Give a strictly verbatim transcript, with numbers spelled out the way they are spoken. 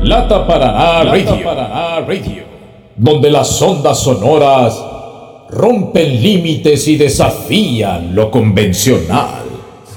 Plata Paraná Radio, Paraná Radio, donde las ondas sonoras rompen límites y desafían lo convencional.